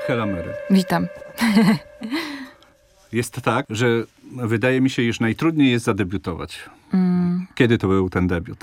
Hela Mary. Witam. Jest tak, że wydaje mi się, iż najtrudniej jest zadebiutować. Kiedy to był ten debiut?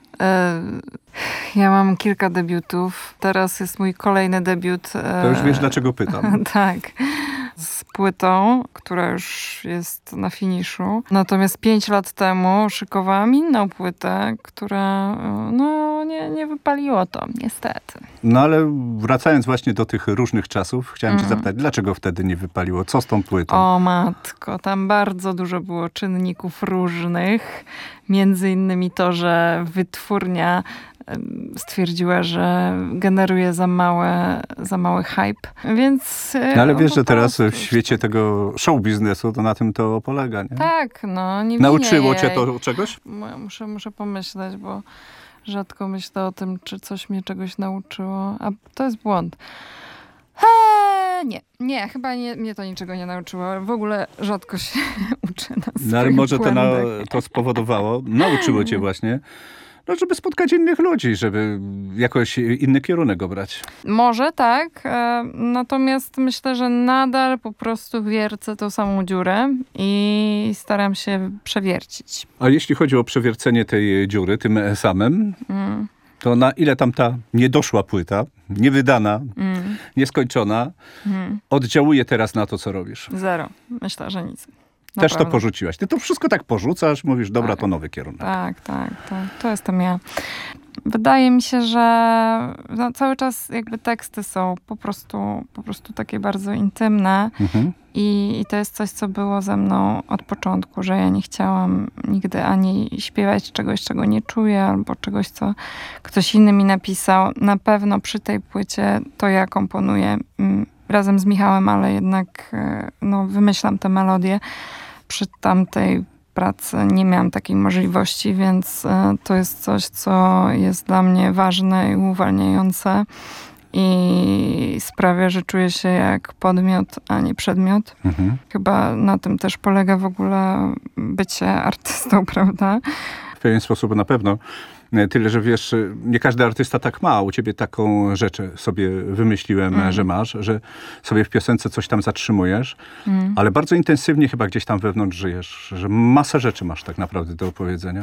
Ja mam kilka debiutów. Teraz jest mój kolejny debiut. To już wiesz, dlaczego pytam. Tak. Z płytą, która już jest na finiszu. Natomiast 5 lat temu szykowałam inną płytę, która nie wypaliło to, niestety. No ale wracając właśnie do tych różnych czasów, chciałem cię zapytać, dlaczego wtedy nie wypaliło? Co z tą płytą? O matko, tam bardzo dużo było czynników różnych. Między innymi to, że wytwórnia stwierdziła, że generuje za mały hype, więc... No ale wiesz, że teraz w świecie tego show biznesu to na tym to polega, nie? Tak, nie Nauczyło jej. cię to czegoś? Muszę pomyśleć, bo rzadko myślę o tym, czy coś mnie czegoś nauczyło, a to jest błąd. Nie, chyba mnie to niczego nie nauczyło. W ogóle rzadko się uczę na swoich No ale może błędach. to spowodowało, nauczyło cię właśnie, żeby spotkać innych ludzi, żeby jakoś inny kierunek obrać. Może tak, natomiast myślę, że nadal po prostu wiercę tą samą dziurę i staram się przewiercić. A jeśli chodzi o przewiercenie tej dziury tym samym, to na ile tam ta niedoszła płyta, niewydana, nieskończona, oddziałuje teraz na to, co robisz? 0. Myślę, że nic. Też Naprawdę. to porzuciłaś. Ty to wszystko tak porzucasz, mówisz, dobra, Tak. to nowy kierunek. Tak. To jestem ja. Wydaje mi się, że cały czas jakby teksty są po prostu takie bardzo intymne i to jest coś, co było ze mną od początku, że ja nie chciałam nigdy ani śpiewać czegoś, czego nie czuję, albo czegoś, co ktoś inny mi napisał. Na pewno przy tej płycie to ja komponuję razem z Michałem, ale jednak wymyślam te melodie. Przy tamtej pracy nie miałam takiej możliwości, więc to jest coś, co jest dla mnie ważne i uwalniające i sprawia, że czuję się jak podmiot, a nie przedmiot. Chyba na tym też polega w ogóle bycie artystą, prawda? W pewien sposób na pewno. Tyle, że wiesz, nie każdy artysta tak ma. U ciebie taką rzecz sobie wymyśliłem, że masz, że sobie w piosence coś tam zatrzymujesz, ale bardzo intensywnie chyba gdzieś tam wewnątrz żyjesz, że masę rzeczy masz tak naprawdę do opowiedzenia.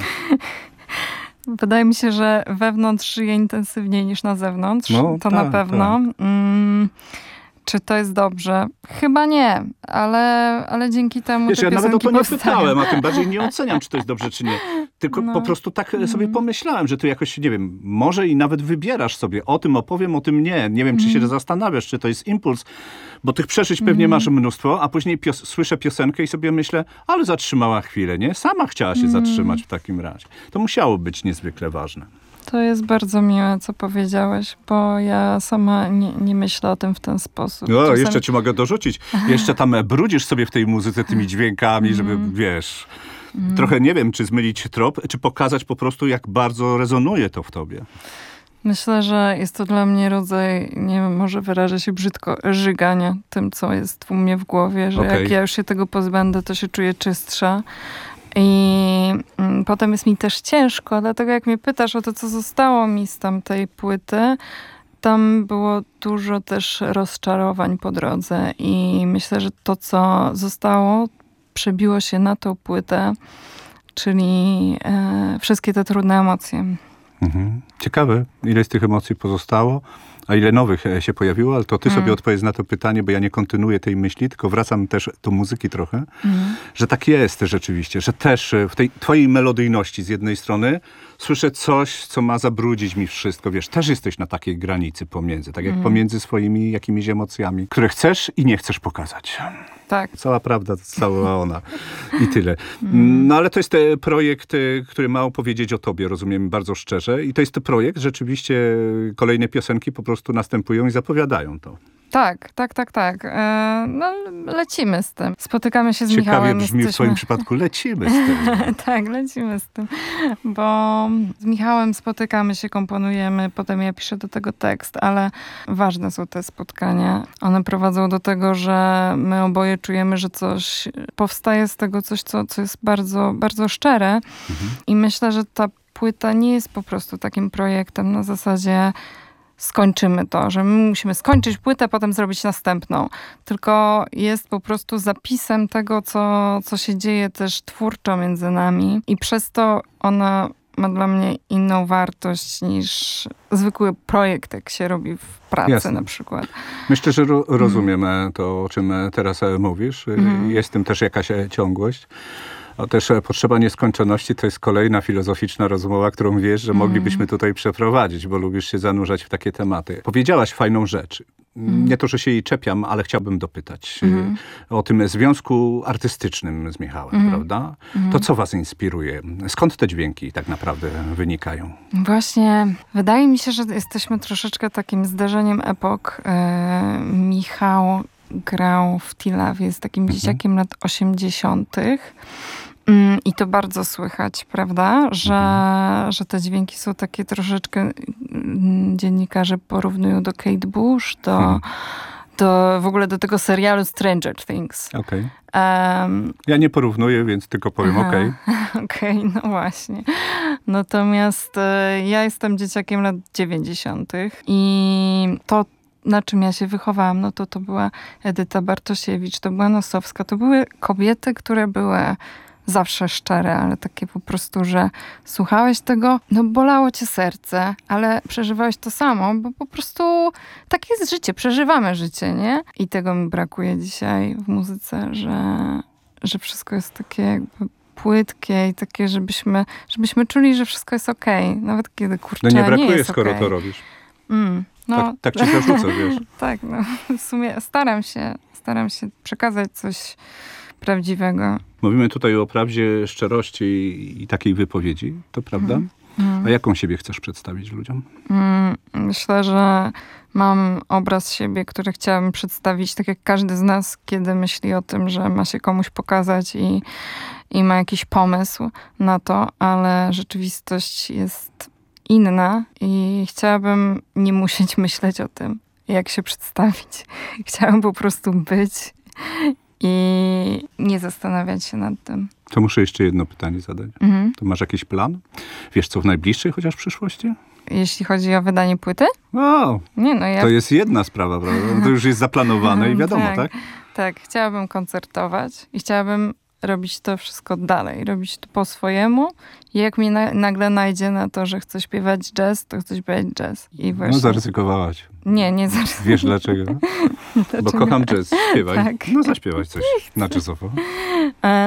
Wydaje mi się, że wewnątrz żyję intensywniej niż na zewnątrz. No, to tak, na pewno. tak. Czy to jest dobrze? Chyba nie, ale dzięki temu Wiesz, te ja nawet o to piosenki nie powstają. pytałem, a tym bardziej nie oceniam, czy to jest dobrze, czy nie. Tylko po prostu tak sobie pomyślałem, że tu jakoś, nie wiem, może i nawet wybierasz sobie, o tym opowiem, o tym nie. Nie wiem, czy się zastanawiasz, czy to jest impuls, bo tych przeżyć pewnie masz mnóstwo, a później słyszę piosenkę i sobie myślę, ale zatrzymała chwilę, nie? Sama chciała się zatrzymać w takim razie. To musiało być niezwykle ważne. To jest bardzo miłe, co powiedziałeś, bo ja sama nie myślę o tym w ten sposób. No, Czasami... jeszcze ci mogę dorzucić. Jeszcze tam brudzisz sobie w tej muzyce tymi dźwiękami, żeby, wiesz, trochę, nie wiem, czy zmylić trop, czy pokazać po prostu, jak bardzo rezonuje to w tobie. Myślę, że jest to dla mnie rodzaj, nie wiem, może wyrażę się brzydko, żygania tym, co jest u mnie w głowie, że jak ja już się tego pozbędę, to się czuję czystsza. I potem jest mi też ciężko, dlatego jak mnie pytasz o to, co zostało mi z tamtej płyty, tam było dużo też rozczarowań po drodze i myślę, że to, co zostało, przebiło się na tą płytę, czyli wszystkie te trudne emocje. Ciekawe, ile z tych emocji pozostało, a ile nowych się pojawiło, ale to ty sobie odpowiedz na to pytanie, bo ja nie kontynuuję tej myśli, tylko wracam też do muzyki trochę, że tak jest rzeczywiście, że też w tej twojej melodyjności z jednej strony słyszę coś, co ma zabrudzić mi wszystko, wiesz, też jesteś na takiej granicy pomiędzy, tak jak pomiędzy swoimi jakimiś emocjami, które chcesz i nie chcesz pokazać. Tak. Cała prawda, cała ona i tyle. No ale to jest projekt, który ma opowiedzieć o tobie, rozumiem, bardzo szczerze. I to jest projekt, rzeczywiście kolejne piosenki po prostu następują i zapowiadają to. Tak. Lecimy z tym. Spotykamy się z Ciekawie Michałem. brzmi w twoim przypadku, lecimy z tym. Tak, lecimy z tym. Bo z Michałem spotykamy się, komponujemy, potem ja piszę do tego tekst, ale ważne są te spotkania. One prowadzą do tego, że my oboje czujemy, że coś powstaje z tego, coś, co jest bardzo, bardzo szczere. I myślę, że ta płyta nie jest po prostu takim projektem na zasadzie skończymy to, że my musimy skończyć płytę, potem zrobić następną. Tylko jest po prostu zapisem tego, co się dzieje też twórczo między nami i przez to ona ma dla mnie inną wartość niż zwykły projekt, jak się robi w pracy. Jasne. Na przykład. Myślę, że rozumiem to, o czym teraz mówisz. Jest w tym też jakaś ciągłość. A też potrzeba nieskończoności to jest kolejna filozoficzna rozmowa, którą wiesz, że moglibyśmy tutaj przeprowadzić, bo lubisz się zanurzać w takie tematy. Powiedziałaś fajną rzecz. Nie to, że się jej czepiam, ale chciałbym dopytać o tym związku artystycznym z Michałem, prawda? To co was inspiruje? Skąd te dźwięki tak naprawdę wynikają? Właśnie, wydaje mi się, że jesteśmy troszeczkę takim zderzeniem epok. Michał grał w Tilawie z takim dzieciakiem lat 80. I to bardzo słychać, prawda? Że te dźwięki są takie troszeczkę, dziennikarze porównują do Kate Bush, w ogóle do tego serialu Stranger Things. Okej. Ja nie porównuję, więc tylko powiem okej. Okej, no właśnie. Natomiast ja jestem dzieciakiem lat 90. i to, na czym ja się wychowałam, no to była Edyta Bartosiewicz, to była Nosowska, to były kobiety, które były zawsze szczere, ale takie po prostu, że słuchałeś tego, no bolało cię serce, ale przeżywałeś to samo, bo po prostu tak jest życie, przeżywamy życie, nie? I tego mi brakuje dzisiaj w muzyce, że wszystko jest takie jakby płytkie i takie, żebyśmy czuli, że wszystko jest okej. Nawet kiedy, kurczę, No nie brakuje, jest skoro okej. to robisz. No, Tak ci zarzucę, wiesz. tak, no w sumie staram się przekazać coś prawdziwego. Mówimy tutaj o prawdzie, szczerości i takiej wypowiedzi, to prawda? A jaką siebie chcesz przedstawić ludziom? Myślę, że mam obraz siebie, który chciałabym przedstawić, tak jak każdy z nas, kiedy myśli o tym, że ma się komuś pokazać i ma jakiś pomysł na to, ale rzeczywistość jest inna i chciałabym nie musieć myśleć o tym, jak się przedstawić. Chciałabym po prostu być i nie zastanawiać się nad tym. To muszę jeszcze jedno pytanie zadać. To masz jakiś plan? Wiesz, co w najbliższej chociaż przyszłości? Jeśli chodzi o wydanie płyty? O, Nie, no to jest jedna sprawa, prawda? To już jest zaplanowane i wiadomo, tak? Tak, chciałabym koncertować i chciałabym robić to wszystko dalej, robić to po swojemu. I jak mnie nagle najdzie na to, że chcę śpiewać jazz, to chcę śpiewać jazz. I właśnie... No zaryzykowałaś. Nie zaryzykowałam. Wiesz dlaczego? Bo kocham jazz. Śpiewaj. Tak. No zaśpiewać coś na jazzowo.